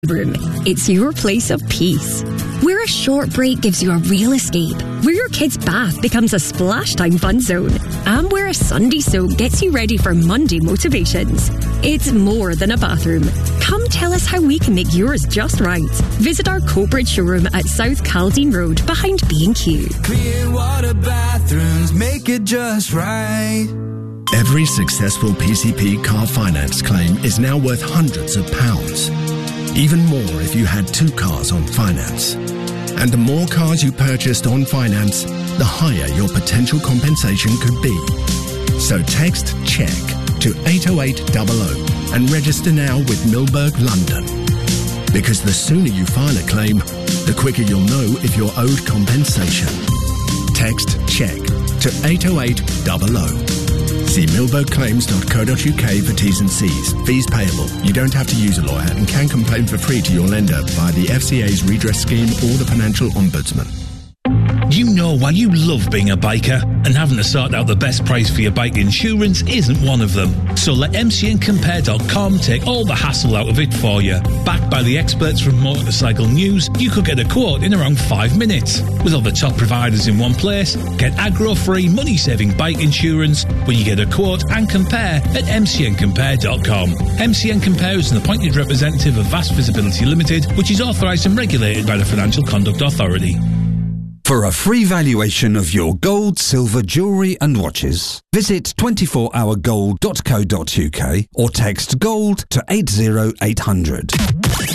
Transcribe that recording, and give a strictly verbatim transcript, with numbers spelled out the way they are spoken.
Room. It's your place of peace. Where a short break gives you a real escape. Where your kid's bath becomes a splash time fun zone. And where a Sunday soak gets you ready for Monday motivations. It's more than a bathroom. Come tell us how we can make yours just right. Visit our Coatbridge showroom at South Caldine Road behind B and Q. Clear water bathrooms, make it just right. Every successful P C P car finance claim is now worth hundreds of pounds. Even more if you had two cars on finance. And the more cars you purchased on finance, the higher your potential compensation could be. So text CHECK to eight oh eight hundred and register now with Milberg London. Because the sooner you file a claim, the quicker you'll know if you're owed compensation. Text CHECK to eight oh eight hundred. See milberg claims dot co dot uk for T's and C's. Fees payable. You don't have to use a lawyer and can complain for free to your lender via the F C A's redress scheme or the Financial Ombudsman. You know why you love being a biker, and having to sort out the best price for your bike insurance isn't one of them. So let M C N compare dot com take all the hassle out of it for you. Backed by the experts from Motorcycle News, you could get a quote in around five minutes. With all the top providers in one place, get aggro-free, money-saving bike insurance when you get a quote and compare at M C N compare dot com. M C N Compare is an appointed representative of Vast Visibility Limited, which is authorised and regulated by the Financial Conduct Authority. For a free valuation of your gold, silver, jewellery and watches, visit twenty-four hour gold dot co dot uk or text GOLD to eight oh eight hundred.